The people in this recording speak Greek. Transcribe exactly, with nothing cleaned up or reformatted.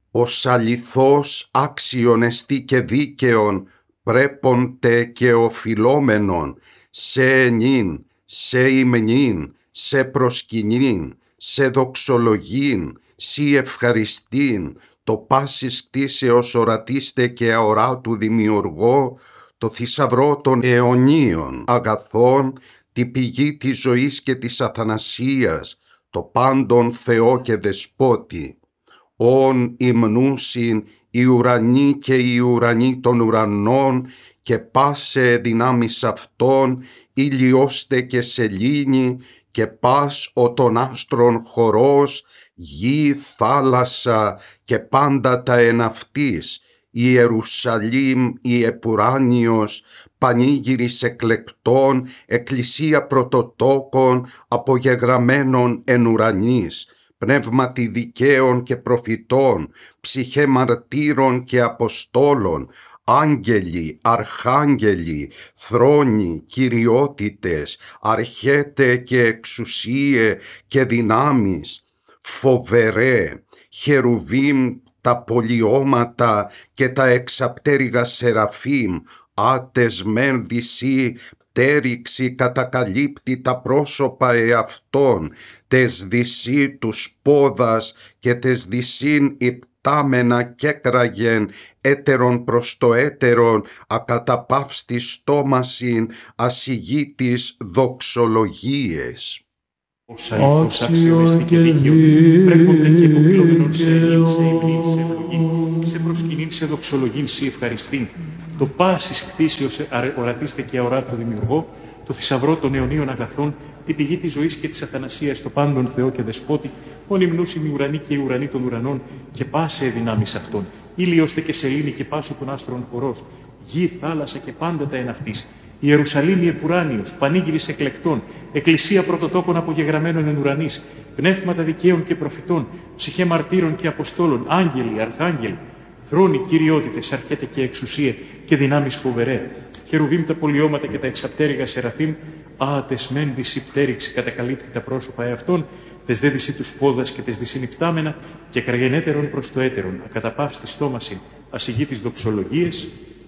ως αληθώς άξιον εστί και δίκαιον πρέποντε και οφειλόμενον σε ενήν, σε υμνήν, σε προσκυνήν, σε δοξολογήν, σι ευχαριστήν, το πάσης κτίσεως ορατίστε και αοράτου δημιουργώ, το θησαυρό των αιωνίων αγαθών, τη πηγή της ζωής και της αθανασίας, το πάντων Θεό και Δεσπότη. Ον υμνούσιν οι ουρανοί και οι ουρανοί των ουρανών και πάσε δυνάμεις αυτών, ηλιώστε και σελήνη και πας ο των άστρων χορός, γη, θάλασσα και πάντα τα εν αυτής, Ιερουσαλήμ η επουράνιος, πανήγυρης εκλεκτών, εκκλησία πρωτοτόκων, απογεγραμμένων εν ουρανής, πνεύματι δικαίων και προφητών, ψυχέ μαρτύρων και αποστόλων, άγγελοι, αρχάγγελοι, θρόνοι, κυριότητες, αρχέτε και εξουσίε και δυνάμεις, φοβερέ, χερουβίμ τα πολιώματα και τα εξαπτέρυγα σεραφείμ, άτες μεν δυσί, πτέριξη κατακαλύπτει τα πρόσωπα εαυτών, τες δυσί τους πόδας και τες δυσίν υπτάμενα κέκραγεν, έτερον προς το έτερον, ακαταπαύστη στόμασιν, ασυγήτης δοξολογίες. Ως αληθώς άξιον εστί και δίκαιο, πρέποντε και υποφιλόμενον σε ελήν, σε υμνήν, σε ευλογήν, σε προσκυνήν, σε δοξολογήν, σι ευχαριστήν, το πάσης κτίσεως ορατίστε και αοράτου δημιουργώ, το θησαυρό των αιωνίων αγαθών, τη πηγή της ζωής και της αθανασίας, το πάντων Θεό και Δεσπότη, ον υμνούσιν οι ουρανοί και οι ουρανοί των ουρανών, και πάσε δυνάμεις αυτών, ήλιωστε και σελήνη και πάσο των άστρων χορός, γη, θάλασσα και πάντα τα εν αυτής. Ιερουσαλήμ η επουράνιος, πανήγυρης εκλεκτών, εκκλησία πρωτοτόκων απογεγραμμένων εν ουρανής, πνεύματα δικαίων και προφητών, ψυχέ μαρτύρων και αποστόλων, άγγελοι, αρχάγγελοι, θρόνοι, κυριότητες, αρχέτε και εξουσία και δυνάμεις φοβερέ, χερουβίμ τα πολιώματα και τα εξαπτέρυγα σεραφείμ, άτες μεν δυσί πτέριξη κατακαλύπτει τα πρόσωπα εαυτών, τες δε δυσί τους πόδας και τες δυσίν υπτάμενα, και κραγενέτερον προς το έτερον, ακαταπαύστη στόμασιν, ασυγήτης δοξολογίες,